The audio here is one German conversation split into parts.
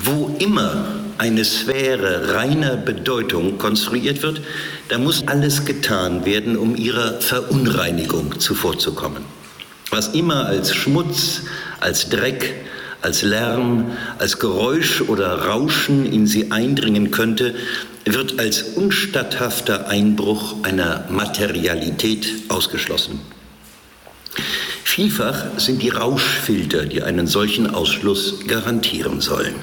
Wo immer eine Sphäre reiner Bedeutung konstruiert wird, da muss alles getan werden, um ihrer Verunreinigung zuvorzukommen. Was immer als Schmutz, als Dreck, als Lärm, als Geräusch oder Rauschen in sie eindringen könnte, wird als unstatthafter Einbruch einer Materialität ausgeschlossen. Vielfach sind die Rauschfilter, die einen solchen Ausschluss garantieren sollen.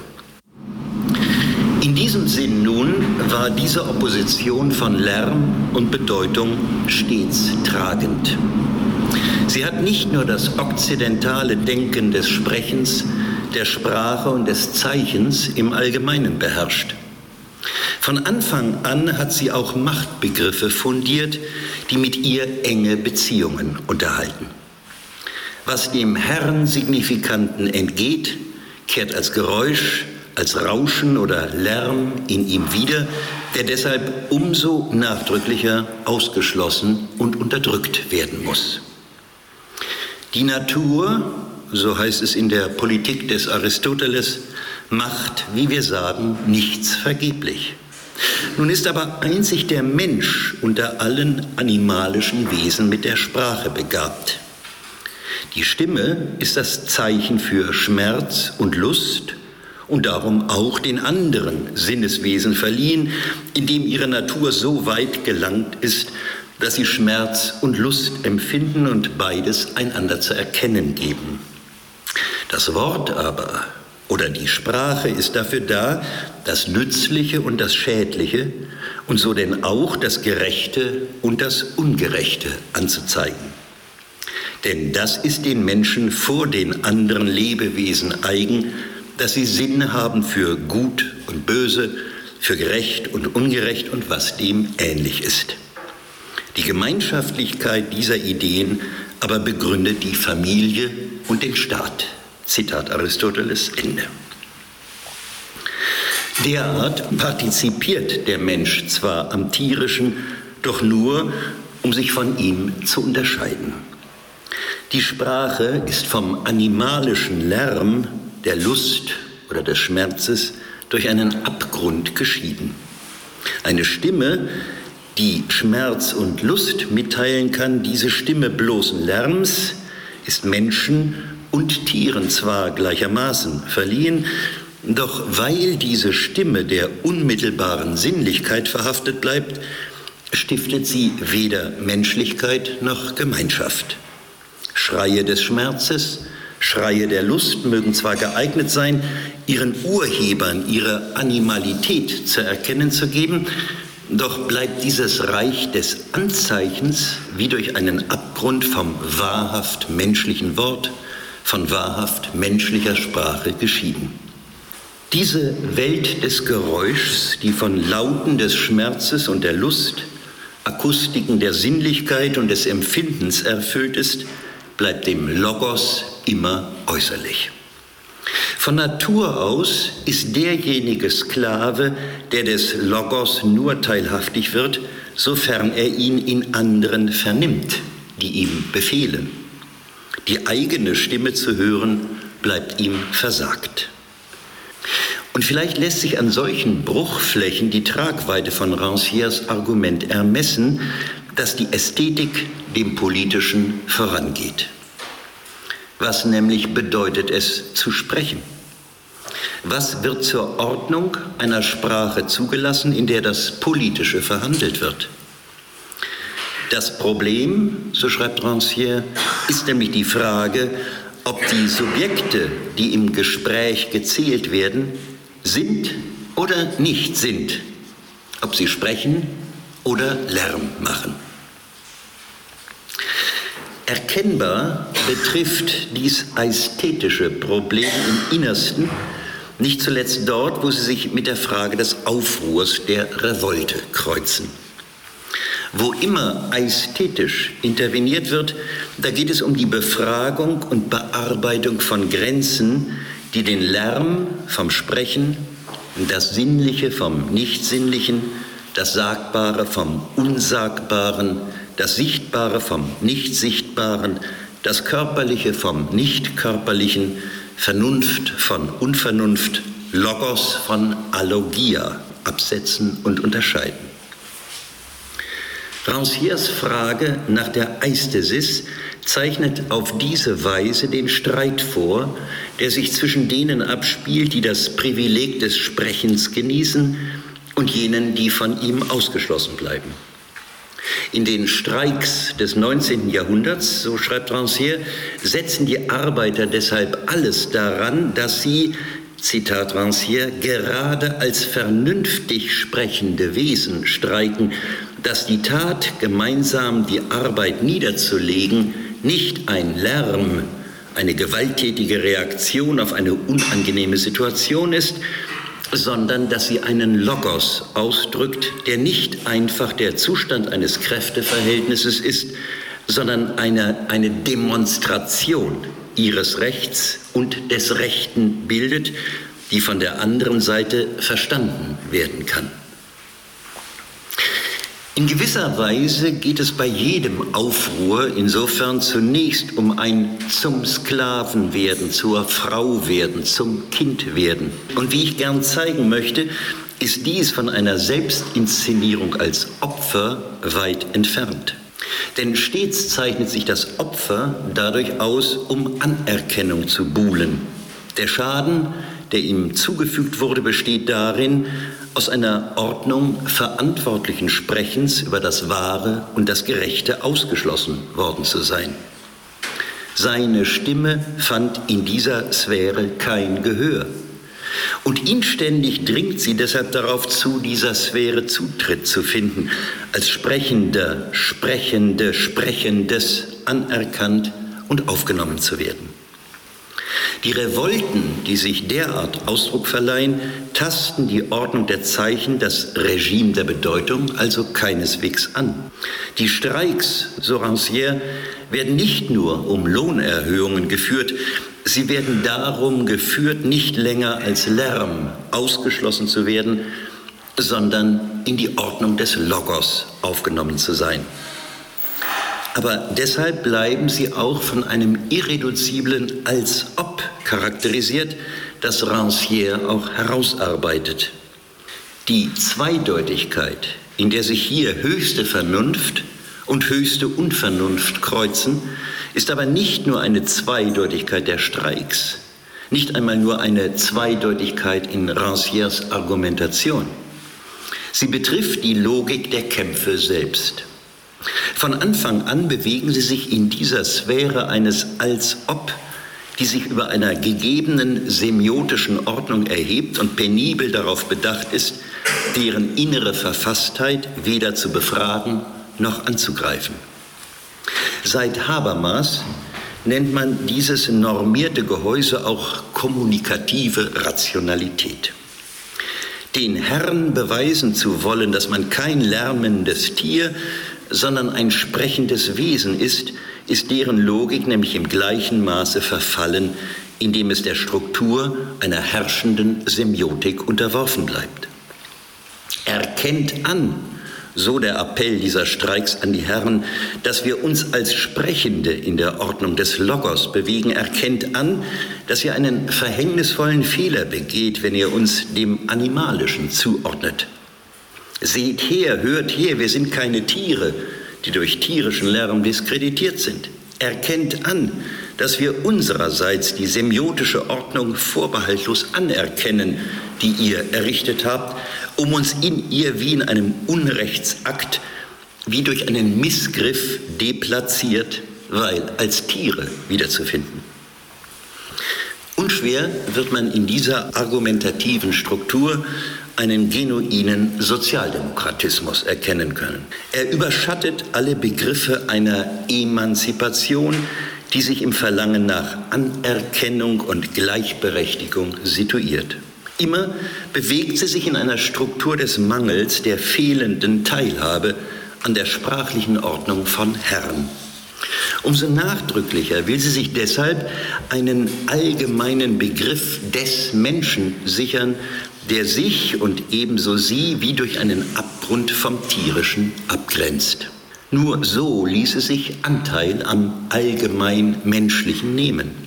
In diesem Sinn nun war diese Opposition von Lärm und Bedeutung stets tragend. Sie hat nicht nur das okzidentale Denken des Sprechens, der Sprache und des Zeichens im Allgemeinen beherrscht. Von Anfang an hat sie auch Machtbegriffe fundiert, die mit ihr enge Beziehungen unterhalten. Was dem Herrensignifikanten entgeht, kehrt als Geräusch, als Rauschen oder Lärm in ihm wieder, der deshalb umso nachdrücklicher ausgeschlossen und unterdrückt werden muss. Die Natur, so heißt es in der Politik des Aristoteles, macht, wie wir sagen, nichts vergeblich. Nun ist aber einzig der Mensch unter allen animalischen Wesen mit der Sprache begabt. Die Stimme ist das Zeichen für Schmerz und Lust und darum auch den anderen Sinneswesen verliehen, indem ihre Natur so weit gelangt ist, dass sie Schmerz und Lust empfinden und beides einander zu erkennen geben. Das Wort aber oder die Sprache ist dafür da, das Nützliche und das Schädliche und so denn auch das Gerechte und das Ungerechte anzuzeigen. Denn das ist den Menschen vor den anderen Lebewesen eigen, dass sie Sinn haben für Gut und Böse, für gerecht und ungerecht und was dem ähnlich ist. Die Gemeinschaftlichkeit dieser Ideen aber begründet die Familie und den Staat. Zitat Aristoteles, Ende. Derart partizipiert der Mensch zwar am Tierischen, doch nur, um sich von ihm zu unterscheiden. Die Sprache ist vom animalischen Lärm, der Lust oder des Schmerzes durch einen Abgrund geschieden. Eine Stimme, die Schmerz und Lust mitteilen kann, diese Stimme bloßen Lärms, ist Menschen und Tieren zwar gleichermaßen verliehen, doch weil diese Stimme der unmittelbaren Sinnlichkeit verhaftet bleibt, stiftet sie weder Menschlichkeit noch Gemeinschaft. Schreie des Schmerzes, Schreie der Lust mögen zwar geeignet sein, ihren Urhebern ihre Animalität zu erkennen zu geben, doch bleibt dieses Reich des Anzeichens wie durch einen Abgrund vom wahrhaft menschlichen Wort, von wahrhaft menschlicher Sprache geschieden. Diese Welt des Geräuschs, die von Lauten des Schmerzes und der Lust, Akustiken der Sinnlichkeit und des Empfindens erfüllt ist, bleibt dem Logos immer äußerlich. Von Natur aus ist derjenige Sklave, der des Logos nur teilhaftig wird, sofern er ihn in anderen vernimmt, die ihm befehlen. Die eigene Stimme zu hören, bleibt ihm versagt. Und vielleicht lässt sich an solchen Bruchflächen die Tragweite von Rancières Argument ermessen, dass die Ästhetik dem Politischen vorangeht. Was nämlich bedeutet es, zu sprechen? Was wird zur Ordnung einer Sprache zugelassen, in der das Politische verhandelt wird? Das Problem, so schreibt Rancière, ist nämlich die Frage, ob die Subjekte, die im Gespräch gezählt werden, sind oder nicht sind, ob sie sprechen oder Lärm machen. Erkennbar betrifft dies ästhetische Problem im Innersten, nicht zuletzt dort, wo sie sich mit der Frage des Aufruhrs, der Revolte kreuzen. Wo immer ästhetisch interveniert wird, da geht es um die Befragung und Bearbeitung von Grenzen, die den Lärm vom Sprechen, das Sinnliche vom Nichtsinnlichen, das Sagbare vom Unsagbaren, das Sichtbare vom Nichtsichtbaren, das Körperliche vom Nichtkörperlichen, Vernunft von Unvernunft, Logos von Alogia absetzen und unterscheiden. Rancières Frage nach der Eistesis zeichnet auf diese Weise den Streit vor, der sich zwischen denen abspielt, die das Privileg des Sprechens genießen, und jenen, die von ihm ausgeschlossen bleiben. In den Streiks des 19. Jahrhunderts, so schreibt Rancière, setzen die Arbeiter deshalb alles daran, dass sie, Zitat Rancière, gerade als vernünftig sprechende Wesen streiken, dass die Tat, gemeinsam die Arbeit niederzulegen, nicht ein Lärm, eine gewalttätige Reaktion auf eine unangenehme Situation ist, sondern dass sie einen Logos ausdrückt, der nicht einfach der Zustand eines Kräfteverhältnisses ist, sondern eine Demonstration ihres Rechts und des Rechten bildet, die von der anderen Seite verstanden werden kann. In gewisser Weise geht es bei jedem Aufruhr insofern zunächst um ein zum Sklaven werden, zur Frau werden, zum Kind werden. Und wie ich gern zeigen möchte, ist dies von einer Selbstinszenierung als Opfer weit entfernt. Denn stets zeichnet sich das Opfer dadurch aus, um Anerkennung zu buhlen. Der Schaden, der ihm zugefügt wurde, besteht darin, aus einer Ordnung verantwortlichen Sprechens über das Wahre und das Gerechte ausgeschlossen worden zu sein. Seine Stimme fand in dieser Sphäre kein Gehör. Und inständig dringt sie deshalb darauf zu, dieser Sphäre Zutritt zu finden, als Sprechender, Sprechende, Sprechendes anerkannt und aufgenommen zu werden. Die Revolten, die sich derart Ausdruck verleihen, tasten die Ordnung der Zeichen, das Regime der Bedeutung, also keineswegs an. Die Streiks, so Rancière, werden nicht nur um Lohnerhöhungen geführt, sie werden darum geführt, nicht länger als Lärm ausgeschlossen zu werden, sondern in die Ordnung des Logos aufgenommen zu sein. Aber deshalb bleiben sie auch von einem irreduziblen Als-Ob charakterisiert, das Rancière auch herausarbeitet. Die Zweideutigkeit, in der sich hier höchste Vernunft und höchste Unvernunft kreuzen, ist aber nicht nur eine Zweideutigkeit der Streiks, nicht einmal nur eine Zweideutigkeit in Rancières Argumentation. Sie betrifft die Logik der Kämpfe selbst. Von Anfang an bewegen sie sich in dieser Sphäre eines Als-Ob, die sich über einer gegebenen semiotischen Ordnung erhebt und penibel darauf bedacht ist, deren innere Verfasstheit weder zu befragen noch anzugreifen. Seit Habermas nennt man dieses normierte Gehäuse auch kommunikative Rationalität. Den Herren beweisen zu wollen, dass man kein lärmendes Tier, sondern ein sprechendes Wesen ist deren Logik nämlich im gleichen Maße verfallen, indem es der Struktur einer herrschenden Semiotik unterworfen bleibt. Erkennt an, so der Appell dieser Streiks an die Herren, dass wir uns als Sprechende in der Ordnung des Logos bewegen. Erkennt an, dass ihr einen verhängnisvollen Fehler begeht, wenn ihr uns dem Animalischen zuordnet. Seht her, hört her, wir sind keine Tiere, die durch tierischen Lärm diskreditiert sind. Erkennt an, dass wir unsererseits die semiotische Ordnung vorbehaltlos anerkennen, die ihr errichtet habt, um uns in ihr wie in einem Unrechtsakt, wie durch einen Missgriff deplatziert, weil als Tiere wiederzufinden. Unschwer wird man in dieser argumentativen Struktur einen genuinen Sozialdemokratismus erkennen können. Er überschattet alle Begriffe einer Emanzipation, die sich im Verlangen nach Anerkennung und Gleichberechtigung situiert. Immer bewegt sie sich in einer Struktur des Mangels, der fehlenden Teilhabe an der sprachlichen Ordnung von Herren. Umso nachdrücklicher will sie sich deshalb einen allgemeinen Begriff des Menschen sichern, der sich und ebenso sie wie durch einen Abgrund vom Tierischen abgrenzt. Nur so ließe sich Anteil am allgemein Menschlichen nehmen.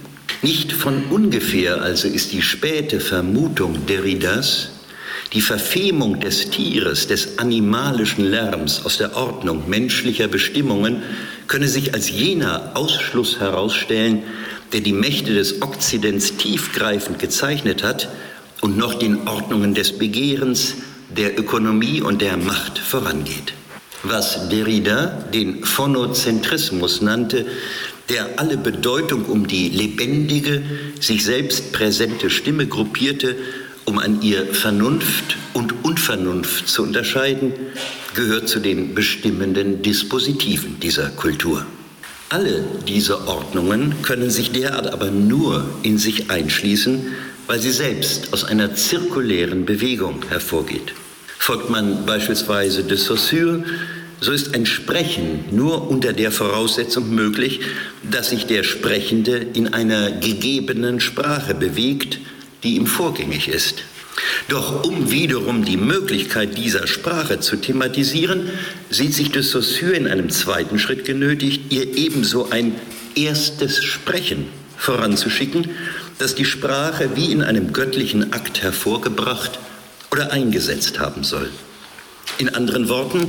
Nicht von ungefähr also ist die späte Vermutung Derridas, die Verfemung des Tieres, des animalischen Lärms aus der Ordnung menschlicher Bestimmungen könne sich als jener Ausschluss herausstellen, der die Mächte des Okzidents tiefgreifend gezeichnet hat und noch den Ordnungen des Begehrens, der Ökonomie und der Macht vorangeht. Was Derrida den Phonozentrismus nannte, der alle Bedeutung um die lebendige, sich selbst präsente Stimme gruppierte, um an ihr Vernunft und Unvernunft zu unterscheiden, gehört zu den bestimmenden Dispositiven dieser Kultur. Alle diese Ordnungen können sich derart aber nur in sich einschließen, weil sie selbst aus einer zirkulären Bewegung hervorgeht. Folgt man beispielsweise de Saussure, so ist ein Sprechen nur unter der Voraussetzung möglich, dass sich der Sprechende in einer gegebenen Sprache bewegt, die ihm vorgängig ist. Doch um wiederum die Möglichkeit dieser Sprache zu thematisieren, sieht sich de Saussure in einem zweiten Schritt genötigt, ihr ebenso ein erstes Sprechen voranzuschicken, das die Sprache wie in einem göttlichen Akt hervorgebracht oder eingesetzt haben soll. In anderen Worten,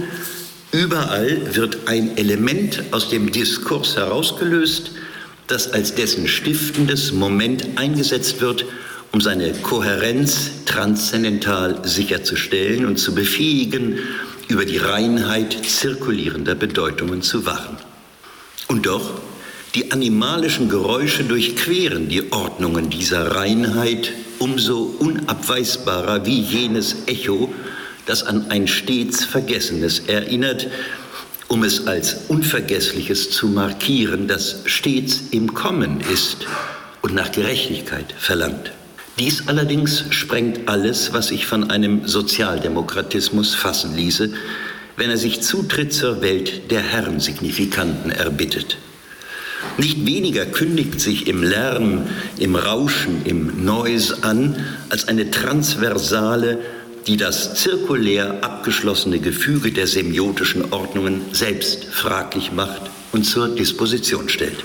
überall wird ein Element aus dem Diskurs herausgelöst, das als dessen stiftendes Moment eingesetzt wird, um seine Kohärenz transzendental sicherzustellen und zu befähigen, über die Reinheit zirkulierender Bedeutungen zu wachen. Und doch, die animalischen Geräusche durchqueren die Ordnungen dieser Reinheit umso unabweisbarer wie jenes Echo, das an ein stets Vergessenes erinnert, um es als Unvergessliches zu markieren, das stets im Kommen ist und nach Gerechtigkeit verlangt. Dies allerdings sprengt alles, was sich von einem Sozialdemokratismus fassen ließe, wenn er sich Zutritt zur Welt der Herrensignifikanten erbittet. Nicht weniger kündigt sich im Lärm, im Rauschen, im Noise an, als eine transversale, die das zirkulär abgeschlossene Gefüge der semiotischen Ordnungen selbst fraglich macht und zur Disposition stellt.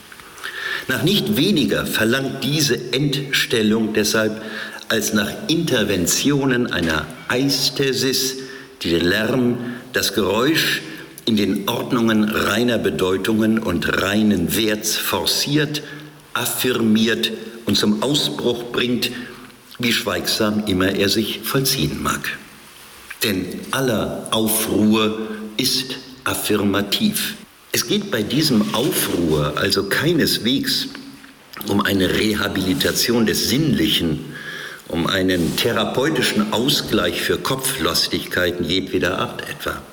Nach nicht weniger verlangt diese Entstellung deshalb als nach Interventionen einer Aisthesis, die den Lärm, das Geräusch in den Ordnungen reiner Bedeutungen und reinen Werts forciert, affirmiert und zum Ausbruch bringt, wie schweigsam immer er sich vollziehen mag. Denn aller Aufruhr ist affirmativ. Es geht bei diesem Aufruhr also keineswegs um eine Rehabilitation des Sinnlichen, um einen therapeutischen Ausgleich für Kopflastigkeiten jedweder Art etwa.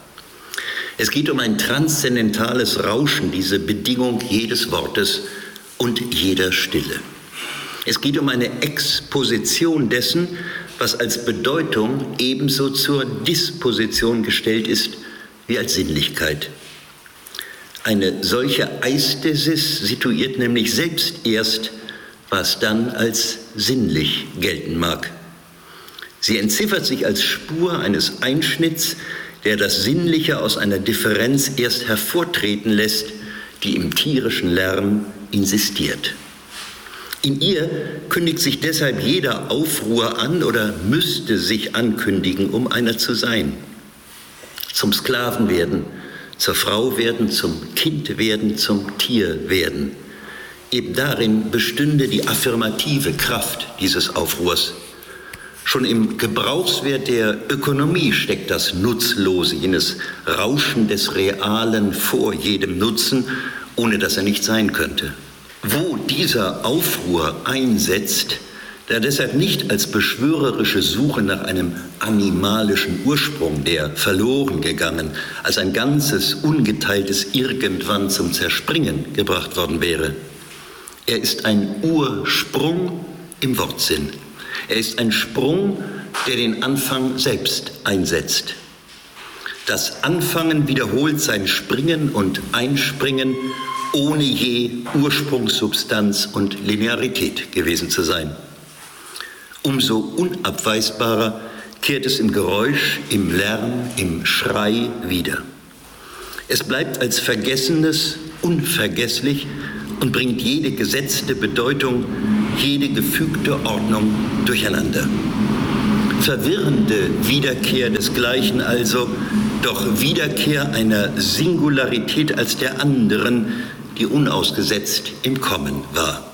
Es geht um ein transzendentales Rauschen, diese Bedingung jedes Wortes und jeder Stille. Es geht um eine Exposition dessen, was als Bedeutung ebenso zur Disposition gestellt ist wie als Sinnlichkeit. Eine solche Aisthesis situiert nämlich selbst erst, was dann als sinnlich gelten mag. Sie entziffert sich als Spur eines Einschnitts, der das Sinnliche aus einer Differenz erst hervortreten lässt, die im tierischen Lärm insistiert. In ihr kündigt sich deshalb jeder Aufruhr an oder müsste sich ankündigen, um einer zu sein. Zum Sklaven werden, zur Frau werden, zum Kind werden, zum Tier werden. Eben darin bestünde die affirmative Kraft dieses Aufruhrs. Schon im Gebrauchswert der Ökonomie steckt das Nutzlose, jenes Rauschen des Realen vor jedem Nutzen, ohne dass er nicht sein könnte. Wo dieser Aufruhr einsetzt, da deshalb nicht als beschwörerische Suche nach einem animalischen Ursprung, der verloren gegangen, als ein ganzes, ungeteiltes Irgendwann zum Zerspringen gebracht worden wäre. Er ist ein Ursprung im Wortsinn. Er ist ein Sprung, der den Anfang selbst einsetzt. Das Anfangen wiederholt sein Springen und Einspringen, ohne je Ursprungssubstanz und Linearität gewesen zu sein. Umso unabweisbarer kehrt es im Geräusch, im Lärm, im Schrei wieder. Es bleibt als Vergessenes unvergesslich und bringt jede gesetzte Bedeutung, jede gefügte Ordnung durcheinander. Verwirrende Wiederkehr desgleichen also, doch Wiederkehr einer Singularität als der anderen, die unausgesetzt im Kommen war.